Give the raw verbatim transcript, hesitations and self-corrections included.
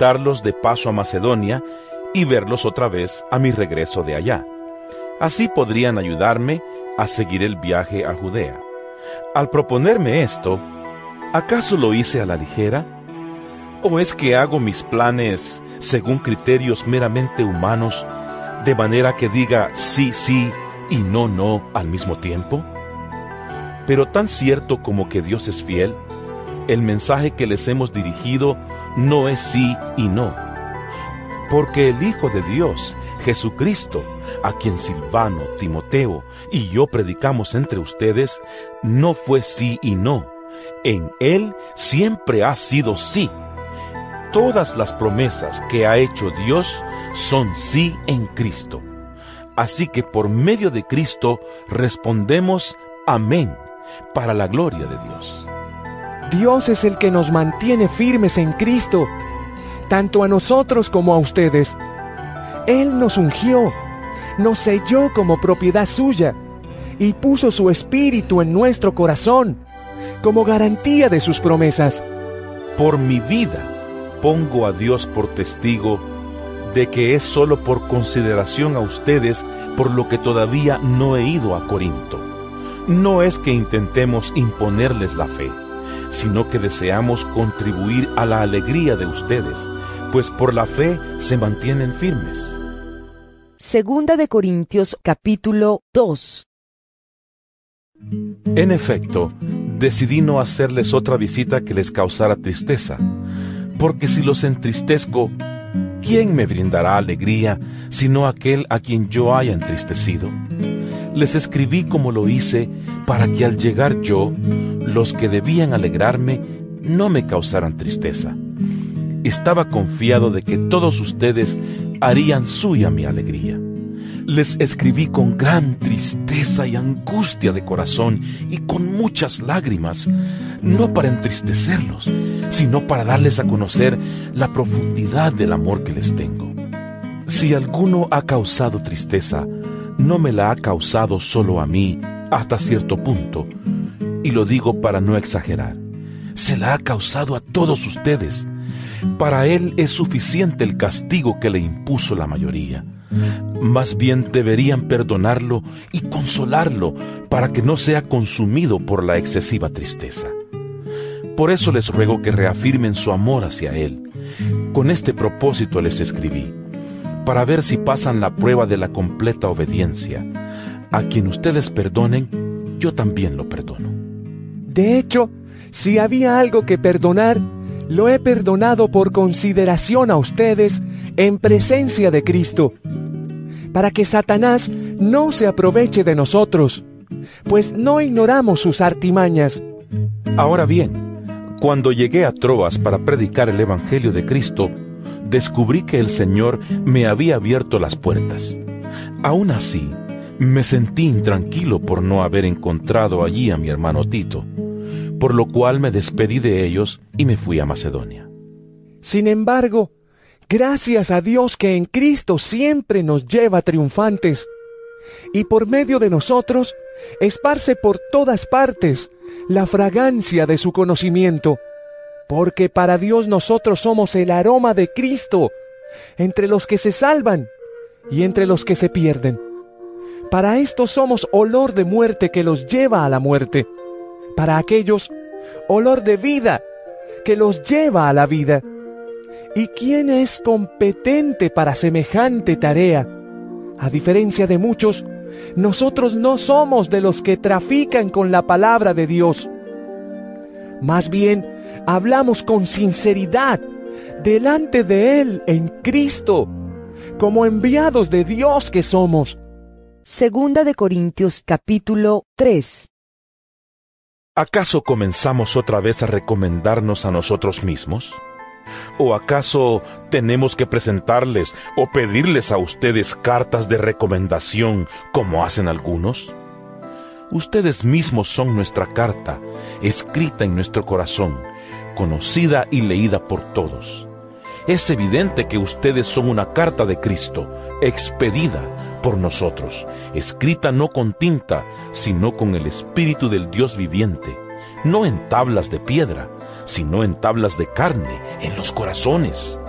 visitarlos de paso a Macedonia y verlos otra vez a mi regreso de allá. Así podrían ayudarme a seguir el viaje a Judea. Al proponerme esto, ¿acaso lo hice a la ligera? ¿O es que hago mis planes según criterios meramente humanos, de manera que diga sí, sí y no, no al mismo tiempo? Pero tan cierto como que Dios es fiel, el mensaje que les hemos dirigido no es sí y no. Porque el Hijo de Dios, Jesucristo, a quien Silvano, Timoteo y yo predicamos entre ustedes, no fue sí y no. En Él siempre ha sido sí. Todas las promesas que ha hecho Dios son sí en Cristo. Así que por medio de Cristo respondemos amén, para la gloria de Dios. Dios es el que nos mantiene firmes en Cristo, tanto a nosotros como a ustedes. Él nos ungió, nos selló como propiedad suya y puso su espíritu en nuestro corazón como garantía de sus promesas. Por mi vida pongo a Dios por testigo de que es solo por consideración a ustedes por lo que todavía no he ido a Corinto. No es que intentemos imponerles la fe, sino que deseamos contribuir a la alegría de ustedes, pues por la fe se mantienen firmes. Segunda de Corintios capítulo dos. En efecto, decidí no hacerles otra visita que les causara tristeza, porque si los entristezco, ¿quién me brindará alegría sino aquel a quien yo haya entristecido? Les escribí como lo hice para que al llegar yo, los que debían alegrarme no me causaran tristeza. Estaba confiado de que todos ustedes harían suya mi alegría. Les escribí con gran tristeza y angustia de corazón y con muchas lágrimas, no para entristecerlos, sino para darles a conocer la profundidad del amor que les tengo. Si alguno ha causado tristeza, no me la ha causado solo a mí, hasta cierto punto, y lo digo para no exagerar. Se la ha causado a todos ustedes. Para él es suficiente el castigo que le impuso la mayoría. Más bien deberían perdonarlo y consolarlo para que no sea consumido por la excesiva tristeza. Por eso les ruego que reafirmen su amor hacia él. Con este propósito les escribí, para ver si pasan la prueba de la completa obediencia. A quien ustedes perdonen, yo también lo perdono. De hecho, si había algo que perdonar, lo he perdonado por consideración a ustedes en presencia de Cristo, para que Satanás no se aproveche de nosotros, pues no ignoramos sus artimañas. Ahora bien, cuando llegué a Troas para predicar el Evangelio de Cristo, descubrí que el Señor me había abierto las puertas. Aún así, me sentí intranquilo por no haber encontrado allí a mi hermano Tito, por lo cual me despedí de ellos y me fui a Macedonia. Sin embargo, gracias a Dios que en Cristo siempre nos lleva triunfantes, y por medio de nosotros esparce por todas partes la fragancia de su conocimiento, porque para Dios nosotros somos el aroma de Cristo, entre los que se salvan y entre los que se pierden. Para estos somos olor de muerte que los lleva a la muerte, para aquellos olor de vida que los lleva a la vida. ¿Y quién es competente para semejante tarea? A diferencia de muchos, nosotros no somos de los que trafican con la palabra de Dios. Más bien, hablamos con sinceridad delante de Él en Cristo, como enviados de Dios que somos. Segunda de Corintios capítulo tres. ¿Acaso comenzamos otra vez a recomendarnos a nosotros mismos? ¿O acaso tenemos que presentarles o pedirles a ustedes cartas de recomendación como hacen algunos? Ustedes mismos son nuestra carta, escrita en nuestro corazón, conocida y leída por todos. Es evidente que ustedes son una carta de Cristo, expedida por nosotros, escrita no con tinta, sino con el Espíritu del Dios viviente, no en tablas de piedra, sino en tablas de carne, en los corazones.